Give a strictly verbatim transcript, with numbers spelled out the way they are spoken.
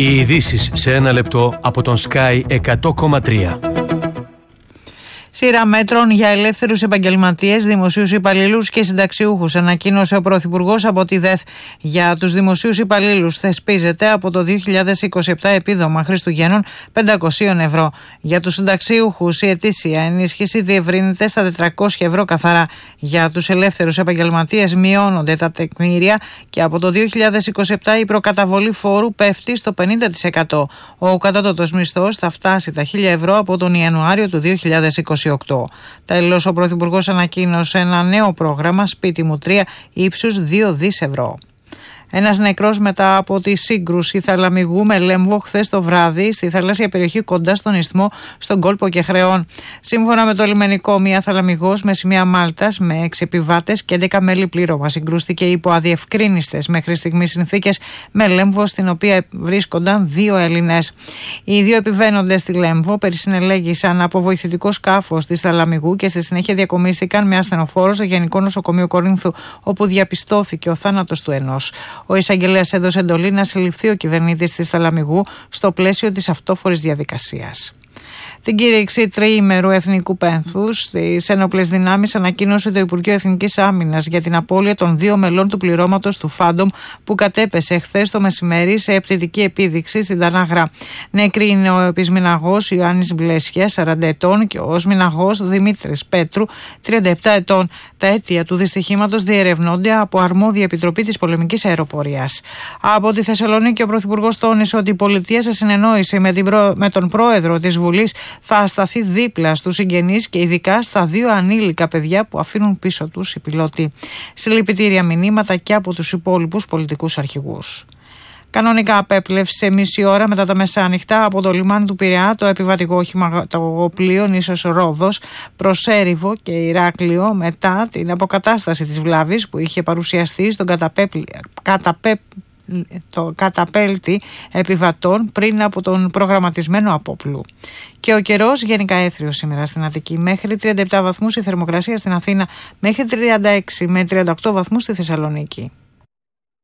Οι ειδήσεις σε ένα λεπτό από τον Sky εκατό κόμμα τρία. Σειρά μέτρων για ελεύθερους επαγγελματίες, δημοσίους υπαλλήλους και συνταξιούχους, ανακοίνωσε ο Πρωθυπουργός από τη ΔΕΘ. Για τους δημοσίους υπαλλήλους θεσπίζεται από το δύο χιλιάδες είκοσι επτά επίδομα Χριστουγέννων πεντακόσια ευρώ. Για τους συνταξιούχους η ετήσια ενίσχυση διευρύνεται στα τετρακόσια ευρώ καθαρά. Για τους ελεύθερους επαγγελματίες μειώνονται τα τεκμήρια και από το δύο χιλιάδες είκοσι επτά η προκαταβολή φόρου πέφτει στο πενήντα τοις εκατό. Ο κατώτατος μισθός θα φτάσει τα χίλια ευρώ από τον Ιανουάριο του δύο χιλιάδες είκοσι οκτώ. Τέλος, ο Πρωθυπουργός ανακοίνωσε ένα νέο πρόγραμμα «Σπίτι μου τρία» ύψους δύο δισεκατομμύρια ευρώ. Ένας νεκρός μετά από τη σύγκρουση θαλαμιγού με λέμβο χθες το βράδυ στη θαλάσσια περιοχή κοντά στον Ισθμό, στον κόλπο Κεχρεών. Σύμφωνα με το λιμενικό, μια θαλαμιγός με σημαία Μάλτας με έξι επιβάτες και έντεκα μέλη πλήρωμα συγκρούστηκε υπό αδιευκρίνιστες μέχρι στιγμής συνθήκες με λέμβο, στην οποία βρίσκονταν δύο Έλληνες. Οι δύο επιβαίνοντες στη λέμβο περισυνελέγησαν από βοηθητικό σκάφος της θαλαμιγού και στη συνέχεια διακομίστηκαν με ασθενοφόρο στο Γενικό Νοσοκομείο Κορίνθου, όπου διαπιστώθηκε ο θάνατος του ενός. Ο εισαγγελέας έδωσε εντολή να συλληφθεί ο κυβερνήτης της Θαλαμιγού στο πλαίσιο της αυτόφορης διαδικασίας. Την κήρυξη τριήμερου εθνικού πένθους στις ένοπλες δυνάμεις ανακοίνωσε το Υπουργείο Εθνικής Άμυνας για την απώλεια των δύο μελών του πληρώματος του Φάντομ που κατέπεσε χθες το μεσημέρι σε πτυτική επίδειξη στην Τανάγρα. Νεκροί είναι ο επισμηναγός Ιωάννης Μπλέσια, σαράντα ετών, και ο οσμηναγός Δημήτρης Πέτρου, τριάντα επτά ετών. Τα αίτια του δυστυχήματος διερευνώνται από αρμόδια επιτροπή της πολεμικής αεροπορίας. Από τη Θεσσαλονίκη, ο Πρωθυπουργός τόνισε ότι η πολιτεία σε συνεννόηση με, την προ... με τον πρόεδρο της Βουλής θα σταθεί δίπλα στους συγγενείς και ειδικά στα δύο ανήλικα παιδιά που αφήνουν πίσω τους οι πιλότοι. Συλληπιτήρια μηνύματα και από τους υπόλοιπους πολιτικούς αρχηγούς. Κανονικά απέπλευσε μισή ώρα μετά τα μεσάνυχτα από το λιμάνι του Πειραιά το επιβατικό όχημα, το πλοίο νήσος Ρόδος, προς Έρηβο και Ηράκλειο, μετά την αποκατάσταση της βλάβης που είχε παρουσιαστεί στον καταπέπλη, καταπέ, το καταπέλτη επιβατών πριν από τον προγραμματισμένο απόπλου. Και ο καιρός γενικά έθριος σήμερα στην Αττική, μέχρι τριάντα επτά βαθμούς η θερμοκρασία στην Αθήνα, μέχρι τριάντα έξι με τριάντα οκτώ βαθμούς στη Θεσσαλονίκη.